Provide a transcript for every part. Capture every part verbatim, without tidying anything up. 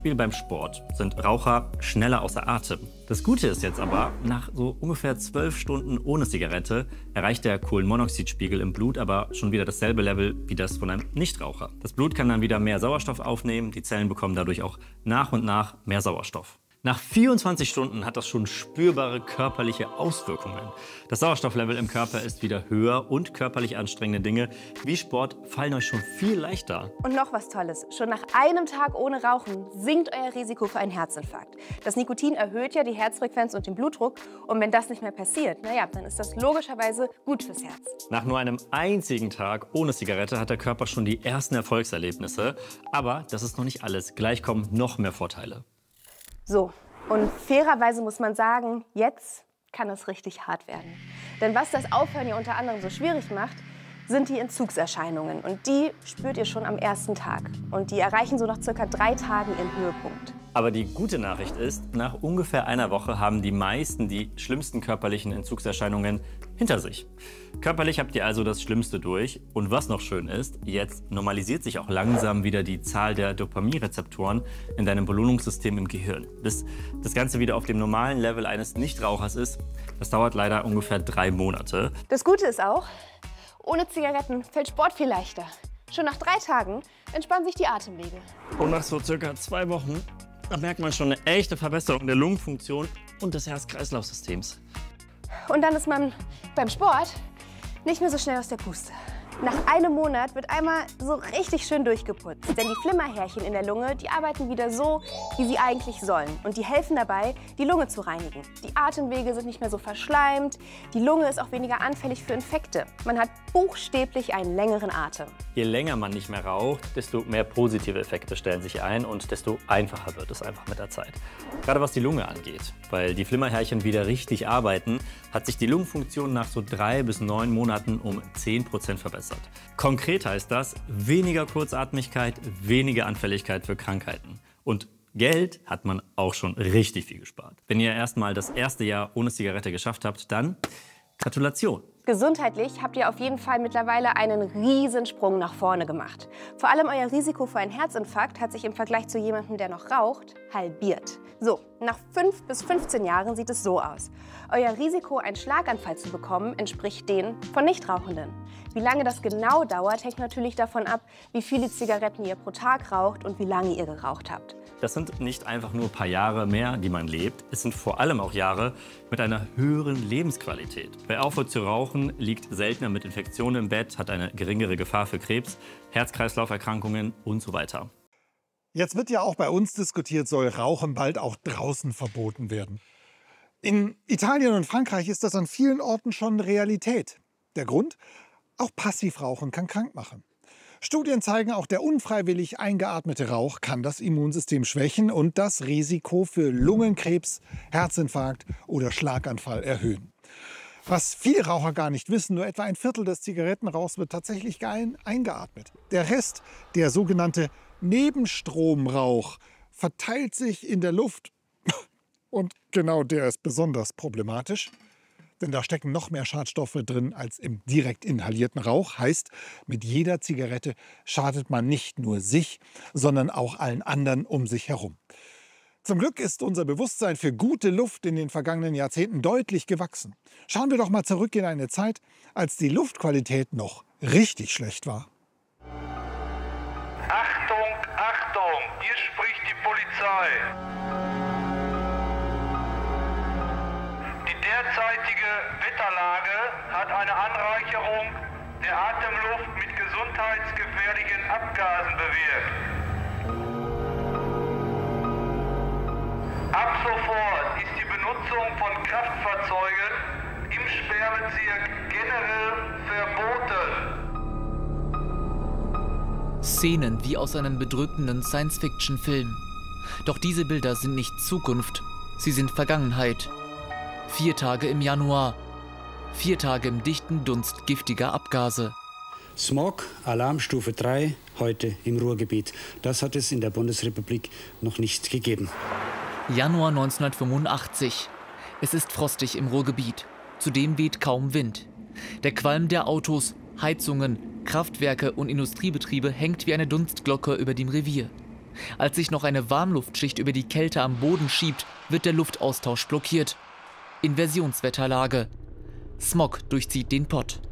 Wie beim Sport sind Raucher schneller außer Atem. Das Gute ist jetzt aber, nach so ungefähr zwölf Stunden ohne Zigarette erreicht der Kohlenmonoxidspiegel im Blut aber schon wieder dasselbe Level wie das von einem Nichtraucher. Das Blut kann dann wieder mehr Sauerstoff aufnehmen, die Zellen bekommen dadurch auch nach und nach mehr Sauerstoff. Nach vierundzwanzig Stunden hat das schon spürbare körperliche Auswirkungen. Das Sauerstofflevel im Körper ist wieder höher und körperlich anstrengende Dinge wie Sport fallen euch schon viel leichter. Und noch was Tolles. Schon nach einem Tag ohne Rauchen sinkt euer Risiko für einen Herzinfarkt. Das Nikotin erhöht ja die Herzfrequenz und den Blutdruck. Und wenn das nicht mehr passiert, naja, dann ist das logischerweise gut fürs Herz. Nach nur einem einzigen Tag ohne Zigarette hat der Körper schon die ersten Erfolgserlebnisse. Aber das ist noch nicht alles. Gleich kommen noch mehr Vorteile. So, und fairerweise muss man sagen, jetzt kann es richtig hart werden. Denn was das Aufhören ja unter anderem so schwierig macht, sind die Entzugserscheinungen. Und die spürt ihr schon am ersten Tag. Und die erreichen so nach circa drei Tagen ihren Höhepunkt. Aber die gute Nachricht ist, nach ungefähr einer Woche haben die meisten die schlimmsten körperlichen Entzugserscheinungen hinter sich. Körperlich habt ihr also das Schlimmste durch. Und was noch schön ist, jetzt normalisiert sich auch langsam wieder die Zahl der Dopaminrezeptoren in deinem Belohnungssystem im Gehirn. Bis das Ganze wieder auf dem normalen Level eines Nichtrauchers ist, das dauert leider ungefähr drei Monate. Das Gute ist auch, ohne Zigaretten fällt Sport viel leichter. Schon nach drei Tagen entspannen sich die Atemwege. Und nach so circa zwei Wochen da merkt man schon eine echte Verbesserung der Lungenfunktion und des Herz-Kreislauf-Systems. Und dann ist man beim Sport nicht mehr so schnell aus der Puste. Nach einem Monat wird einmal so richtig schön durchgeputzt. Denn die Flimmerhärchen in der Lunge, die arbeiten wieder so, wie sie eigentlich sollen. Und die helfen dabei, die Lunge zu reinigen. Die Atemwege sind nicht mehr so verschleimt. Die Lunge ist auch weniger anfällig für Infekte. Man hat buchstäblich einen längeren Atem. Je länger man nicht mehr raucht, desto mehr positive Effekte stellen sich ein und desto einfacher wird es einfach mit der Zeit. Gerade was die Lunge angeht. Weil die Flimmerhärchen wieder richtig arbeiten, hat sich die Lungenfunktion nach so drei bis neun Monaten um zehn Prozent verbessert. Konkret heißt das, weniger Kurzatmigkeit, weniger Anfälligkeit für Krankheiten. Und Geld hat man auch schon richtig viel gespart. Wenn ihr erstmal das erste Jahr ohne Zigarette geschafft habt, dann Gratulation. Gesundheitlich habt ihr auf jeden Fall mittlerweile einen Riesensprung nach vorne gemacht. Vor allem euer Risiko für einen Herzinfarkt hat sich im Vergleich zu jemandem, der noch raucht, halbiert. So, nach fünf bis fünfzehn Jahren sieht es so aus. Euer Risiko, einen Schlaganfall zu bekommen, entspricht dem von Nichtrauchenden. Wie lange das genau dauert, hängt natürlich davon ab, wie viele Zigaretten ihr pro Tag raucht und wie lange ihr geraucht habt. Das sind nicht einfach nur ein paar Jahre mehr, die man lebt. Es sind vor allem auch Jahre mit einer höheren Lebensqualität. Wer aufhört zu rauchen, liegt seltener mit Infektionen im Bett, hat eine geringere Gefahr für Krebs, Herz-Kreislauf-Erkrankungen und so weiter. Jetzt wird ja auch bei uns diskutiert, soll Rauchen bald auch draußen verboten werden. In Italien und Frankreich ist das an vielen Orten schon Realität. Der Grund? Auch Passivrauchen kann krank machen. Studien zeigen, auch der unfreiwillig eingeatmete Rauch kann das Immunsystem schwächen und das Risiko für Lungenkrebs, Herzinfarkt oder Schlaganfall erhöhen. Was viele Raucher gar nicht wissen, nur etwa ein Viertel des Zigarettenrauchs wird tatsächlich eingeatmet. Der Rest, der sogenannte Nebenstromrauch, verteilt sich in der Luft und genau der ist besonders problematisch. Denn da stecken noch mehr Schadstoffe drin als im direkt inhalierten Rauch. Heißt, mit jeder Zigarette schadet man nicht nur sich, sondern auch allen anderen um sich herum. Zum Glück ist unser Bewusstsein für gute Luft in den vergangenen Jahrzehnten deutlich gewachsen. Schauen wir doch mal zurück in eine Zeit, als die Luftqualität noch richtig schlecht war. Achtung, Achtung, hier spricht die Polizei. Die derzeitige Wetterlage hat eine Anreicherung der Atemluft mit gesundheitsgefährlichen Abgasen bewirkt. Ab sofort ist die Benutzung von Kraftfahrzeugen im Sperrbezirk generell verboten. Szenen wie aus einem bedrückenden Science-Fiction-Film. Doch diese Bilder sind nicht Zukunft, sie sind Vergangenheit. Vier Tage im Januar. Vier Tage im dichten Dunst giftiger Abgase. Smog, Alarmstufe drei, heute im Ruhrgebiet. Das hat es in der Bundesrepublik noch nicht gegeben. Januar neunzehnhundertfünfundachtzig. Es ist frostig im Ruhrgebiet. Zudem weht kaum Wind. Der Qualm der Autos, Heizungen, Kraftwerke und Industriebetriebe hängt wie eine Dunstglocke über dem Revier. Als sich noch eine Warmluftschicht über die Kälte am Boden schiebt, wird der Luftaustausch blockiert. Inversionswetterlage. Smog durchzieht den Pott.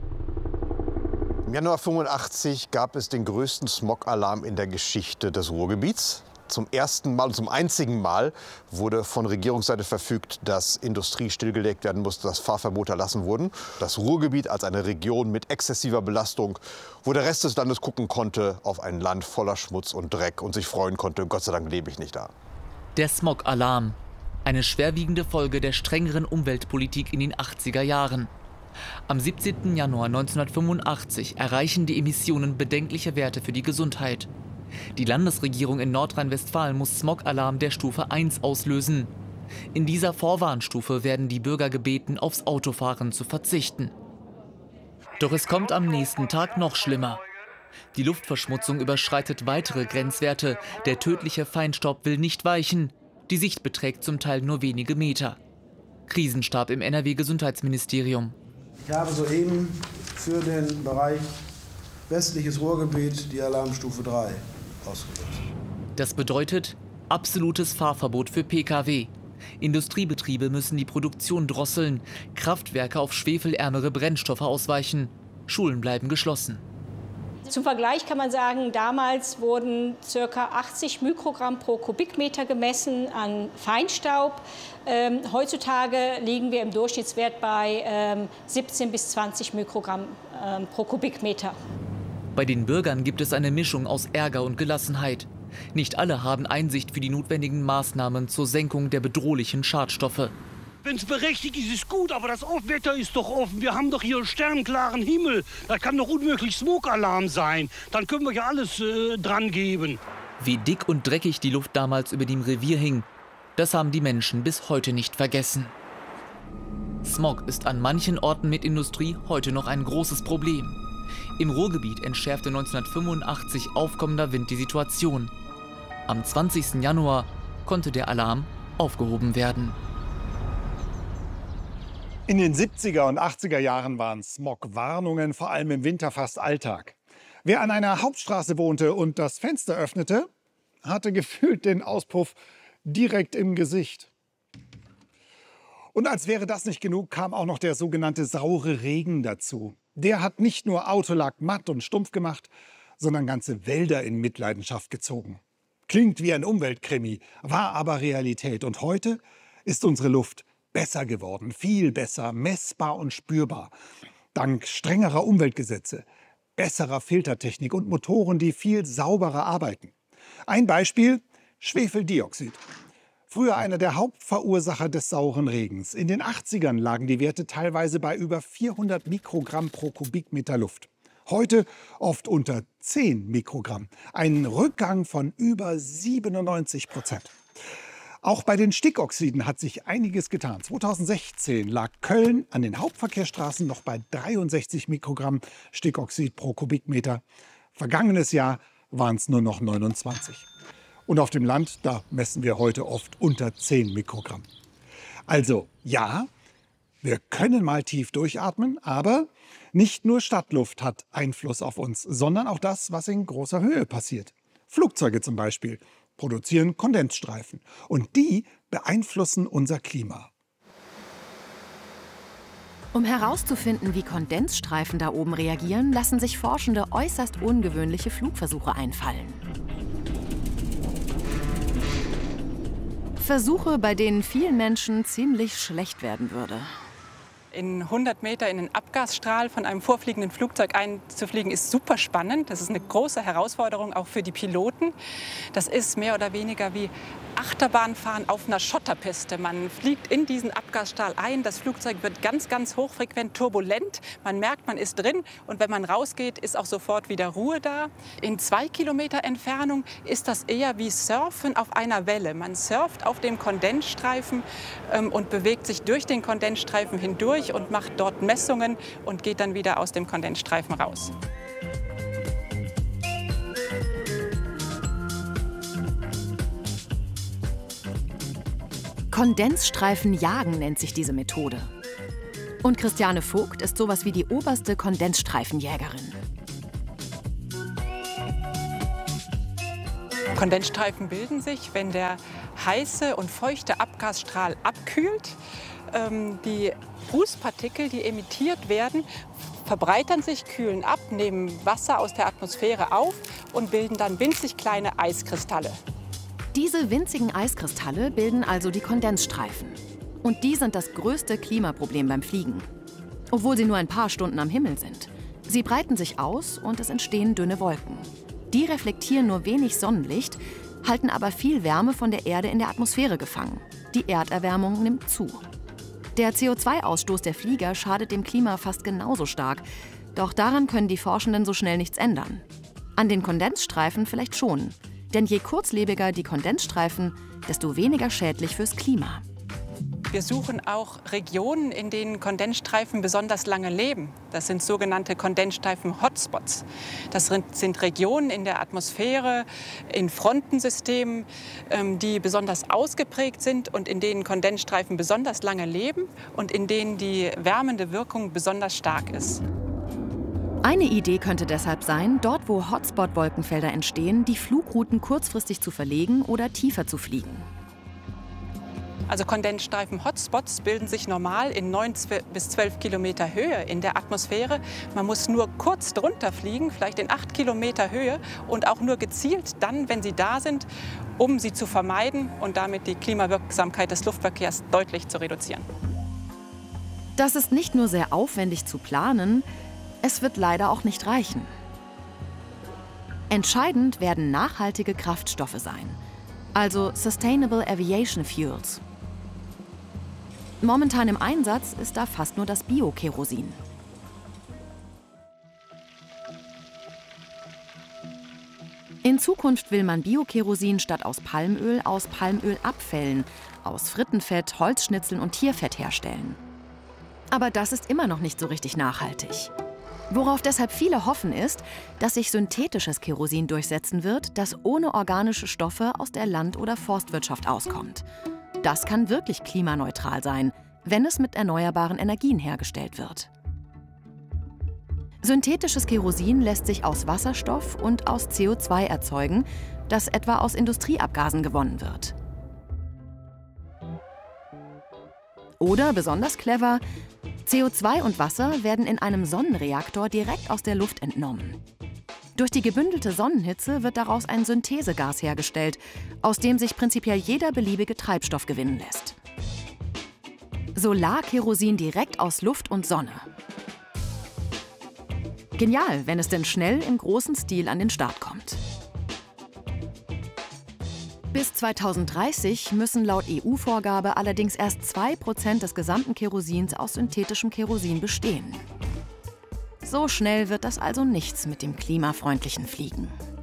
Im Januar fünfundachtzig gab es den größten Smog-Alarm in der Geschichte des Ruhrgebiets. Zum ersten Mal, zum einzigen Mal wurde von Regierungsseite verfügt, dass Industrie stillgelegt werden musste, dass Fahrverbote erlassen wurden. Das Ruhrgebiet als eine Region mit exzessiver Belastung, wo der Rest des Landes gucken konnte auf ein Land voller Schmutz und Dreck und sich freuen konnte, Gott sei Dank lebe ich nicht da. Der Smog-Alarm. Eine schwerwiegende Folge der strengeren Umweltpolitik in den achtziger Jahren. Am siebzehnten Januar neunzehnhundertfünfundachtzig erreichen die Emissionen bedenkliche Werte für die Gesundheit. Die Landesregierung in Nordrhein-Westfalen muss Smog-Alarm der Stufe eins auslösen. In dieser Vorwarnstufe werden die Bürger gebeten, aufs Autofahren zu verzichten. Doch es kommt am nächsten Tag noch schlimmer. Die Luftverschmutzung überschreitet weitere Grenzwerte. Der tödliche Feinstaub will nicht weichen. Die Sicht beträgt zum Teil nur wenige Meter. Krisenstab im N R W-Gesundheitsministerium. Ich habe soeben für den Bereich westliches Ruhrgebiet die Alarmstufe drei ausgelöst. Das bedeutet absolutes Fahrverbot für P K W. Industriebetriebe müssen die Produktion drosseln, Kraftwerke auf schwefelärmere Brennstoffe ausweichen, Schulen bleiben geschlossen. Zum Vergleich kann man sagen, damals wurden ca. achtzig Mikrogramm pro Kubikmeter gemessen an Feinstaub. Ähm, heutzutage liegen wir im Durchschnittswert bei ähm, siebzehn bis zwanzig Mikrogramm ähm, pro Kubikmeter. Bei den Bürgern gibt es eine Mischung aus Ärger und Gelassenheit. Nicht alle haben Einsicht für die notwendigen Maßnahmen zur Senkung der bedrohlichen Schadstoffe. Wenn es berechtigt ist, ist gut, aber das Wetter ist doch offen. Wir haben doch hier einen sternklaren Himmel. Da kann doch unmöglich Smog-Alarm sein. Dann können wir ja alles äh, dran geben. Wie dick und dreckig die Luft damals über dem Revier hing, das haben die Menschen bis heute nicht vergessen. Smog ist an manchen Orten mit Industrie heute noch ein großes Problem. Im Ruhrgebiet entschärfte neunzehnhundertfünfundachtzig aufkommender Wind die Situation. Am zwanzigsten Januar konnte der Alarm aufgehoben werden. In den siebziger und achtziger Jahren waren Smog-Warnungen vor allem im Winter fast Alltag. Wer an einer Hauptstraße wohnte und das Fenster öffnete, hatte gefühlt den Auspuff direkt im Gesicht. Und als wäre das nicht genug, kam auch noch der sogenannte saure Regen dazu. Der hat nicht nur Autolack matt und stumpf gemacht, sondern ganze Wälder in Mitleidenschaft gezogen. Klingt wie ein Umweltkrimi, war aber Realität. Und heute ist unsere Luft besser geworden, viel besser, messbar und spürbar. Dank strengerer Umweltgesetze, besserer Filtertechnik und Motoren, die viel sauberer arbeiten. Ein Beispiel: Schwefeldioxid. Früher einer der Hauptverursacher des sauren Regens. In den achtzigern lagen die Werte teilweise bei über vierhundert Mikrogramm pro Kubikmeter Luft. Heute oft unter zehn Mikrogramm. Ein Rückgang von über siebenundneunzig Prozent. Auch bei den Stickoxiden hat sich einiges getan. zweitausendsechzehn lag Köln an den Hauptverkehrsstraßen noch bei dreiundsechzig Mikrogramm Stickoxid pro Kubikmeter. Vergangenes Jahr waren es nur noch neunundzwanzig. Und auf dem Land, da messen wir heute oft unter zehn Mikrogramm. Also ja, wir können mal tief durchatmen, aber nicht nur Stadtluft hat Einfluss auf uns, sondern auch das, was in großer Höhe passiert. Flugzeuge zum Beispiel produzieren Kondensstreifen und die beeinflussen unser Klima. Um herauszufinden, wie Kondensstreifen da oben reagieren, lassen sich Forschende äußerst ungewöhnliche Flugversuche einfallen. Versuche, bei denen vielen Menschen ziemlich schlecht werden würde. In hundert Meter in den Abgasstrahl von einem vorfliegenden Flugzeug einzufliegen, ist super spannend. Das ist eine große Herausforderung auch für die Piloten. Das ist mehr oder weniger wie Achterbahnfahren auf einer Schotterpiste. Man fliegt in diesen Abgasstrahl ein, das Flugzeug wird ganz, ganz hochfrequent turbulent. Man merkt, man ist drin und wenn man rausgeht, ist auch sofort wieder Ruhe da. In zwei Kilometer Entfernung ist das eher wie Surfen auf einer Welle. Man surft auf dem Kondensstreifen ähm, und bewegt sich durch den Kondensstreifen hindurch und macht dort Messungen und geht dann wieder aus dem Kondensstreifen raus. Kondensstreifen jagen nennt sich diese Methode. Und Christiane Vogt ist sowas wie die oberste Kondensstreifenjägerin. Kondensstreifen bilden sich, wenn der heiße und feuchte Abgasstrahl abkühlt. Ähm, die Rußpartikel, die emittiert werden, verbreitern sich, kühlen ab, nehmen Wasser aus der Atmosphäre auf und bilden dann winzig kleine Eiskristalle. Diese winzigen Eiskristalle bilden also die Kondensstreifen. Und die sind das größte Klimaproblem beim Fliegen. Obwohl sie nur ein paar Stunden am Himmel sind. Sie breiten sich aus und es entstehen dünne Wolken. Die reflektieren nur wenig Sonnenlicht, halten aber viel Wärme von der Erde in der Atmosphäre gefangen. Die Erderwärmung nimmt zu. Der C O zwei Ausstoß der Flieger schadet dem Klima fast genauso stark. Doch daran können die Forschenden so schnell nichts ändern. An den Kondensstreifen vielleicht schon. Denn je kurzlebiger die Kondensstreifen, desto weniger schädlich fürs Klima. Wir suchen auch Regionen, in denen Kondensstreifen besonders lange leben. Das sind sogenannte Kondensstreifen-Hotspots. Das sind Regionen in der Atmosphäre, in Frontensystemen, die besonders ausgeprägt sind und in denen Kondensstreifen besonders lange leben und in denen die wärmende Wirkung besonders stark ist. Eine Idee könnte deshalb sein, dort wo Hotspot-Wolkenfelder entstehen, die Flugrouten kurzfristig zu verlegen oder tiefer zu fliegen. Also Kondensstreifen-Hotspots bilden sich normal in neun bis zwölf Kilometer Höhe in der Atmosphäre. Man muss nur kurz drunter fliegen, vielleicht in acht Kilometer Höhe und auch nur gezielt dann, wenn sie da sind, um sie zu vermeiden und damit die Klimawirksamkeit des Luftverkehrs deutlich zu reduzieren. Das ist nicht nur sehr aufwendig zu planen, es wird leider auch nicht reichen. Entscheidend werden nachhaltige Kraftstoffe sein, also Sustainable Aviation Fuels. Momentan im Einsatz ist da fast nur das Bio-Kerosin. In Zukunft will man Bio-Kerosin statt aus Palmöl aus Palmölabfällen, aus Frittenfett, Holzschnitzeln und Tierfett herstellen. Aber das ist immer noch nicht so richtig nachhaltig. Worauf deshalb viele hoffen ist, dass sich synthetisches Kerosin durchsetzen wird, das ohne organische Stoffe aus der Land- oder Forstwirtschaft auskommt. Das kann wirklich klimaneutral sein, wenn es mit erneuerbaren Energien hergestellt wird. Synthetisches Kerosin lässt sich aus Wasserstoff und aus C O zwei erzeugen, das etwa aus Industrieabgasen gewonnen wird. Oder, besonders clever, C O zwei und Wasser werden in einem Sonnenreaktor direkt aus der Luft entnommen. Durch die gebündelte Sonnenhitze wird daraus ein Synthesegas hergestellt, aus dem sich prinzipiell jeder beliebige Treibstoff gewinnen lässt. Solarkerosin direkt aus Luft und Sonne. Genial, wenn es denn schnell im großen Stil an den Start kommt. Bis zweitausenddreißig müssen laut E U-Vorgabe allerdings erst zwei Prozent des gesamten Kerosins aus synthetischem Kerosin bestehen. So schnell wird das also nichts mit dem klimafreundlichen Fliegen.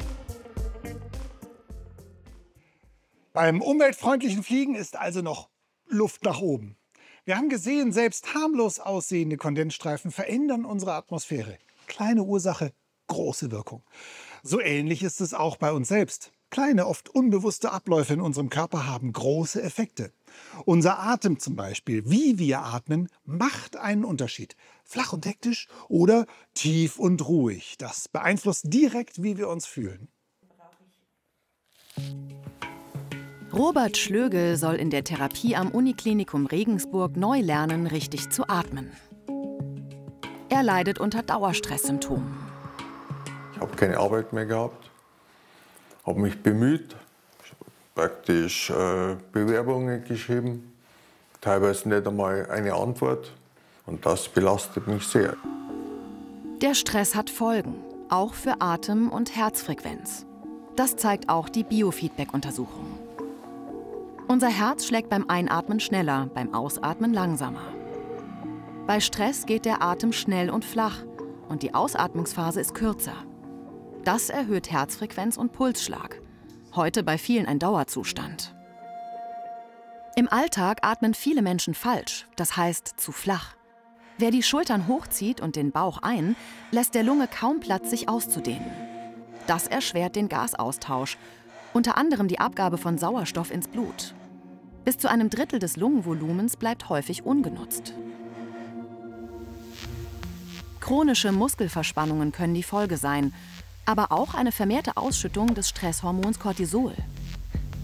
Beim umweltfreundlichen Fliegen ist also noch Luft nach oben. Wir haben gesehen, selbst harmlos aussehende Kondensstreifen verändern unsere Atmosphäre. Kleine Ursache, große Wirkung. So ähnlich ist es auch bei uns selbst. Kleine, oft unbewusste Abläufe in unserem Körper haben große Effekte. Unser Atem zum Beispiel, wie wir atmen, macht einen Unterschied. Flach und hektisch oder tief und ruhig. Das beeinflusst direkt, wie wir uns fühlen. Robert Schlögel soll in der Therapie am Uniklinikum Regensburg neu lernen, richtig zu atmen. Er leidet unter Dauerstresssymptomen. Ich habe keine Arbeit mehr gehabt. Habe mich bemüht, praktisch äh, Bewerbungen geschrieben, teilweise nicht einmal eine Antwort und das belastet mich sehr. Der Stress hat Folgen, auch für Atem- und Herzfrequenz. Das zeigt auch die Biofeedback-Untersuchung. Unser Herz schlägt beim Einatmen schneller, beim Ausatmen langsamer. Bei Stress geht der Atem schnell und flach und die Ausatmungsphase ist kürzer. Das erhöht Herzfrequenz und Pulsschlag. Heute bei vielen ein Dauerzustand. Im Alltag atmen viele Menschen falsch, das heißt zu flach. Wer die Schultern hochzieht und den Bauch ein, lässt der Lunge kaum Platz, sich auszudehnen. Das erschwert den Gasaustausch, unter anderem die Abgabe von Sauerstoff ins Blut. Bis zu einem Drittel des Lungenvolumens bleibt häufig ungenutzt. Chronische Muskelverspannungen können die Folge sein. aber auch eine vermehrte Ausschüttung des Stresshormons Cortisol.